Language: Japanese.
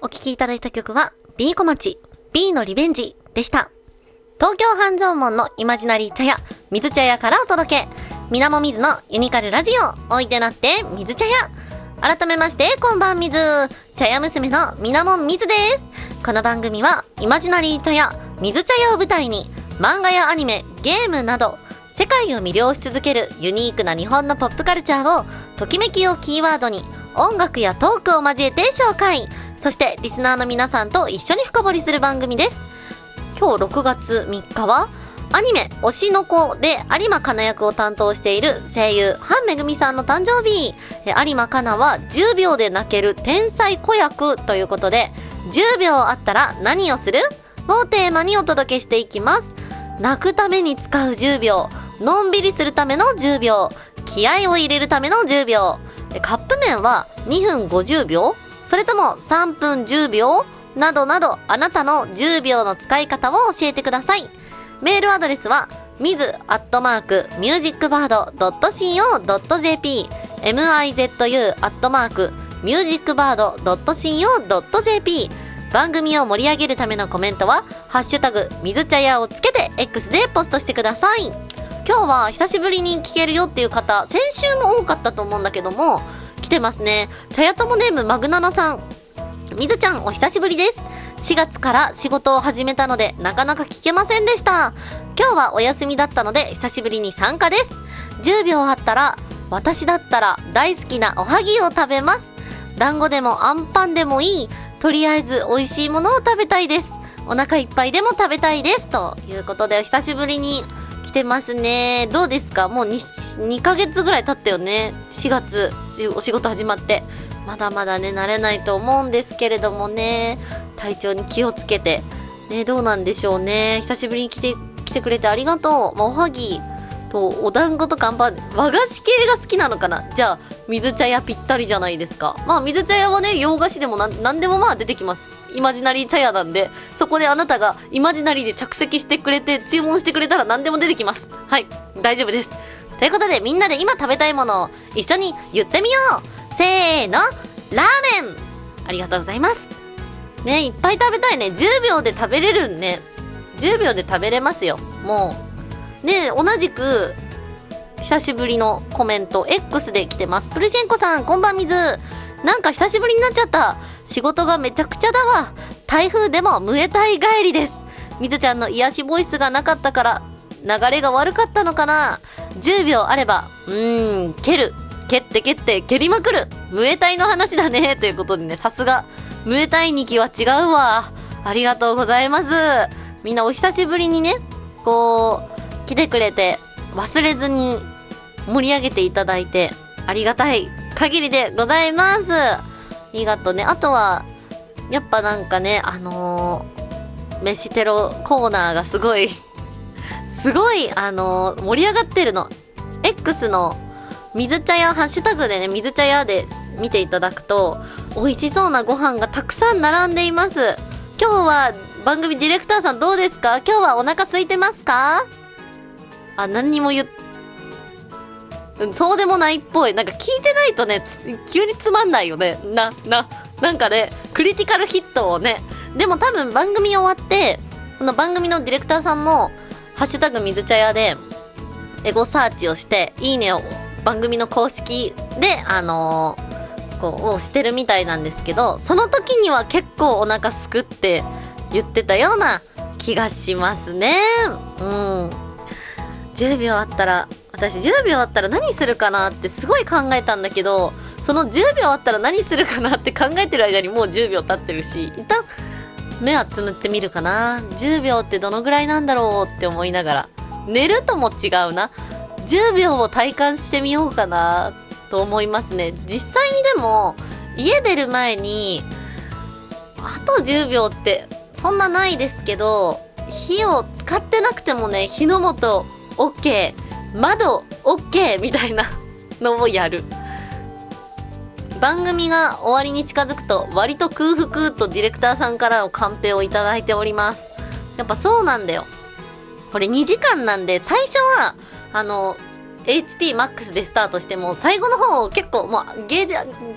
お聴きいただいた曲は B 小町 B のリベンジでした。東京半蔵門のイマジナリー茶屋水茶屋からお届け、みなもみずのユニカルラジオ、おいでなって水茶屋。改めましてこんばんみず、茶屋娘のみなもみずです。この番組はイマジナリー茶屋水茶屋を舞台に漫画やアニメ、ゲームなど世界を魅了し続けるユニークな日本のポップカルチャーをときめきをキーワードに音楽やトークを交えて紹介、そしてリスナーの皆さんと一緒に深掘りする番組です。今日6月3日はアニメ推しの子で有馬香奈役を担当している声優半めぐみさんの誕生日。有馬香奈は10秒で泣ける天才子役ということで、10秒あったら何をするをテーマにお届けしていきます。泣くために使う10秒、のんびりするための10秒、気合を入れるための10秒、カップ麺は2分50秒、それとも3分10秒などなど、あなたの10秒の使い方を教えてください。メールアドレスは mizu@musicbird.co.jp mizu@musicbird.co.jp。 番組を盛り上げるためのコメントはハッシュタグ水茶屋をつけて X でポストしてください。今日は久しぶりに聞けるよっていう方、先週も多かったと思うんだけども来てますね。茶屋ともネームマグナナさん、みずちゃんお久しぶりです。4月から仕事を始めたのでなかなか聞けませんでした。今日はお休みだったので久しぶりに参加です。10秒あったら、私だったら大好きなおはぎを食べます。団子でもあんパンでもいい、とりあえず美味しいものを食べたいです。お腹いっぱいでも食べたいです。ということで久しぶりに来てますね。どうですか？もう 2ヶ月ぐらい経ったよね。4月お仕事始まってまだまだね慣れないと思うんですけれどもね、体調に気をつけてね。どうなんでしょうね。久しぶりに来てくれてありがとう。おはぎとお団子とかあんパン、和菓子系が好きなのかな。じゃあ水茶屋ぴったりじゃないですか。まあ水茶屋はね、洋菓子でもなんでもまあ出てきます。イマジナリー茶屋なんで、そこであなたがイマジナリーで着席してくれて注文してくれたら何でも出てきます。はい、大丈夫です。ということでみんなで今食べたいものを一緒に言ってみよう。せーの、ラーメン。ありがとうございますね。いっぱい食べたいね。10秒で食べれるね。10秒で食べれますよ。もうね、同じく久しぶりのコメント X で来てます。プルシェンコさんこんばんみず。なんか久しぶりになっちゃった。仕事がめちゃくちゃだわ。台風でもムエタイ帰りです。みずちゃんの癒しボイスがなかったから流れが悪かったのかな。10秒あれば蹴って蹴りまくるムエタイの話だね。ということでね、さすがムエタイ2期は違うわ。ありがとうございます。みんなお久しぶりにね、こう来てくれて忘れずに盛り上げていただいてありがたい限りでございます。ありがとうね。あとはやっぱなんかね、飯テロコーナーがすごい盛り上がってるの。 X の水茶屋ハッシュタグでね、水茶屋で見ていただくと美味しそうなご飯がたくさん並んでいます。今日は番組ディレクターさんどうですか？今日はお腹空いてますか？何にもそうでもないっぽい。なんか聞いてないとね、急につまんないよね。なんかね、クリティカルヒットをね。でも多分番組終わってこの番組のディレクターさんもハッシュタグ水茶屋でエゴサーチをしていいねを番組の公式でこうしてるみたいなんですけど、その時には結構お腹すくって言ってたような気がしますね。10秒あったら、私10秒あったら何するかなってすごい考えたんだけど、その10秒あったら何するかなって考えてる間にもう10秒経ってるし、一旦目はつむってみるかな。10秒ってどのぐらいなんだろうって思いながら、寝るとも違うな。10秒を体感してみようかなと思いますね。実際にでも家出る前にあと10秒ってそんなないですけど、火を使ってなくてもね、火の元 OK、 窓 OK みたいなのをやる。番組が終わりに近づくと割と空腹とディレクターさんからのカンペをいただいております。やっぱそうなんだよ。これ2時間なんで、最初はHP MAX でスタートしても最後の方結構もうゲージ